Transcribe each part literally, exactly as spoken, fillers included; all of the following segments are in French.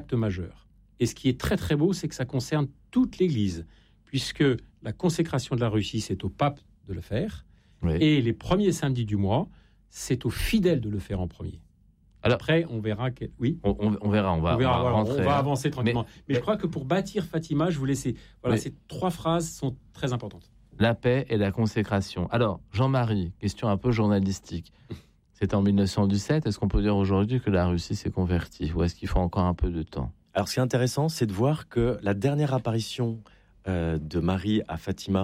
acte majeur. Et ce qui est très très beau, c'est que ça concerne toute l'Église, puisque la consécration de la Russie, c'est au pape de le faire, oui. Et les premiers samedis du mois, c'est aux fidèles de le faire en premier. Alors, après, on verra. Que... Oui, on, on, on verra. On va, on, verra, on va, voilà, rentrer, on va avancer tranquillement. Mais, mais je mais... crois que pour bâtir Fatima, je vous laisse. Voilà, mais... ces trois phrases sont très importantes. La paix et la consécration. Alors, Jean-Marie, question un peu journalistique. C'était en dix-neuf cent dix-sept. Est-ce qu'on peut dire aujourd'hui que la Russie s'est convertie, ou est-ce qu'il faut encore un peu de temps? Alors, ce qui est intéressant, c'est de voir que la dernière apparition euh, de Marie à Fatima,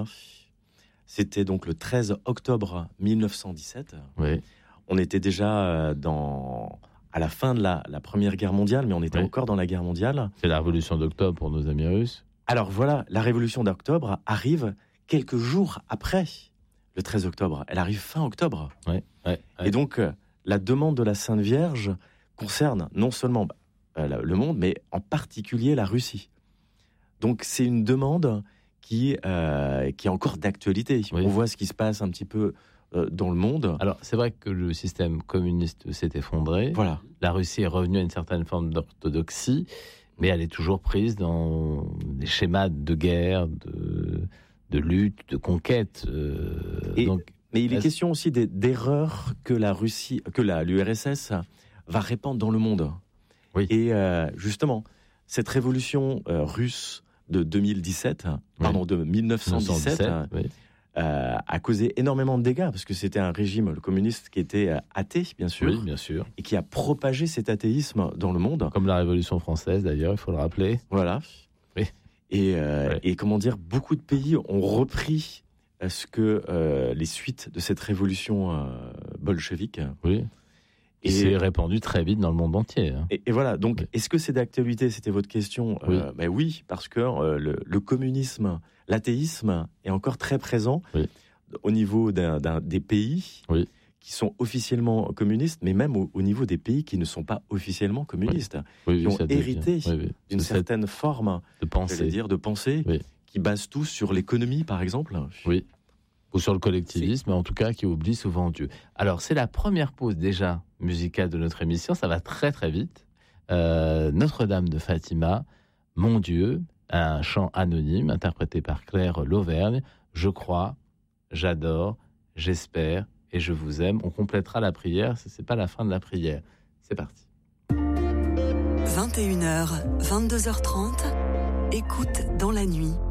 c'était donc le treize octobre mille neuf cent dix-sept. Oui. On était déjà dans, à la fin de la, la Première Guerre mondiale, mais on était oui. encore dans la guerre mondiale. C'est la révolution d'octobre pour nos amis russes. Alors voilà, la révolution d'octobre arrive quelques jours après le treize octobre. Elle arrive fin octobre. Oui, oui, oui. Et donc, euh, la demande de la Sainte Vierge concerne non seulement bah, euh, le monde, mais en particulier la Russie. Donc, c'est une demande qui, euh, qui est encore d'actualité. Oui. On voit ce qui se passe un petit peu euh, dans le monde. Alors, c'est vrai que le système communiste s'est effondré. Voilà. La Russie est revenue à une certaine forme d'orthodoxie, mais elle est toujours prise dans des schémas de guerre, de, de lutte, de conquête. Euh, Et, donc, mais il est question aussi des, d'erreurs que la Russie, que la, l'U R S S va répandre dans le monde. Oui. Et euh, justement, cette révolution euh, russe de deux mille dix-sept, oui. pardon, de mille neuf cent dix-sept, oui. euh, a causé énormément de dégâts, parce que c'était un régime, le communiste, qui était euh, athée, bien sûr, oui, bien sûr, et qui a propagé cet athéisme dans le monde. Comme la Révolution française, d'ailleurs, il faut le rappeler. Voilà. Oui. Et, euh, oui. et comment dire, beaucoup de pays ont repris euh, ce que euh, les suites de cette révolution euh, bolchevique. Oui. Et c'est répandu très vite dans le monde entier. Hein. Et, et voilà, donc, oui. Est-ce que c'est d'actualité? C'était votre question. Oui, euh, ben oui, parce que euh, le, le communisme, l'athéisme est encore très présent oui. au niveau d'un, d'un, des pays oui. qui sont officiellement communistes, mais même au, au niveau des pays qui ne sont pas officiellement communistes, oui. Oui, qui oui, ont hérité oui, oui. d'une certaine cette... forme de pensée, dire, de pensée oui. qui base tout sur l'économie, par exemple. Oui. Ou sur le collectivisme, mais en tout cas qui oublie souvent Dieu. Alors, c'est la première pause déjà musicale de notre émission, ça va très très vite. Euh, Notre-Dame de Fatima, Mon Dieu, un chant anonyme interprété par Claire Lauvergne. Je crois, j'adore, j'espère et je vous aime. On complétera la prière, ce n'est pas la fin de la prière. C'est parti. vingt et une heures, vingt-deux heures trente, écoute dans la nuit.